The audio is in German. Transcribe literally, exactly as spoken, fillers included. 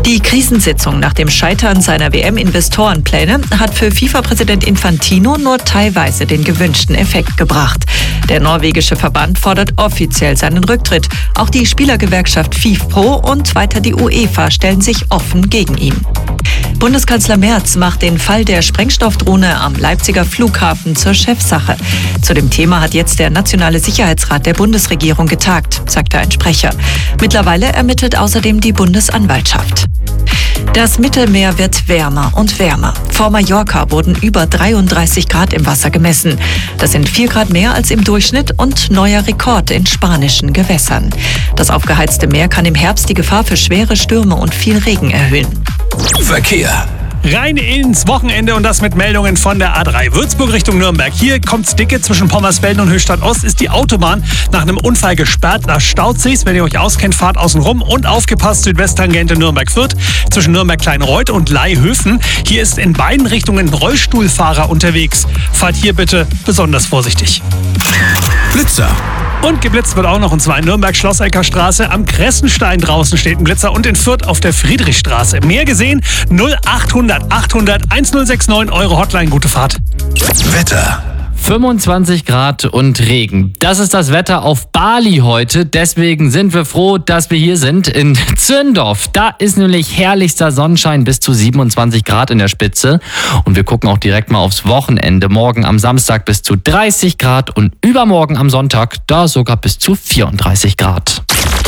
Die Krisensitzung nach dem Scheitern seiner W M-Investorenpläne hat für FIFA-Präsident Infantino nur teilweise den gewünschten Effekt gebracht. Der norwegische Verband fordert offiziell seinen Rücktritt. Auch die Spielergewerkschaft FIFPro und weiter die UEFA stellen sich offen gegen ihn. Bundeskanzler Merz macht den Fall der Sprengstoffdrohne am Leipziger Flughafen zur Chefsache. Zu dem Thema hat jetzt der Nationale Sicherheitsrat der Bundesregierung getagt, sagte ein Sprecher. Mittlerweile ermittelt außerdem die Bundesanwaltschaft. Das Mittelmeer wird wärmer und wärmer. Vor Mallorca wurden über dreiunddreißig Grad im Wasser gemessen. Das sind vier Grad mehr als im Durchschnitt und neuer Rekord in spanischen Gewässern. Das aufgeheizte Meer kann im Herbst die Gefahr für schwere Stürme und viel Regen erhöhen. Verkehr. Rein ins Wochenende und das mit Meldungen von der A drei. Würzburg Richtung Nürnberg. Hier kommt's dicke. Zwischen Pommersfelden und Höchstadt Ost ist die Autobahn nach einem Unfall gesperrt. Da staut sich's. Wenn ihr euch auskennt, fahrt außen rum. Und aufgepasst, Südwesttangente Nürnberg-Fürth. Zwischen Nürnberg-Kleinreuth und Laihöfen. Hier ist in beiden Richtungen Rollstuhlfahrer unterwegs. Fahrt hier bitte besonders vorsichtig. Blitzer. Und geblitzt wird auch noch, und zwar in Nürnberg, Schlossecker Straße. Am Kressenstein draußen steht ein Blitzer und in Fürth auf der Friedrichstraße. Mehr gesehen, null achthundert achthundert1069, eure Hotline. Gute Fahrt. Wetter. fünfundzwanzig Grad und Regen. Das ist das Wetter auf Bali heute. Deswegen sind wir froh, dass wir hier sind in Zirndorf. Da ist nämlich herrlichster Sonnenschein, bis zu siebenundzwanzig Grad in der Spitze. Und wir gucken auch direkt mal aufs Wochenende. Morgen am Samstag bis zu dreißig Grad und übermorgen am Sonntag da sogar bis zu vierunddreißig Grad.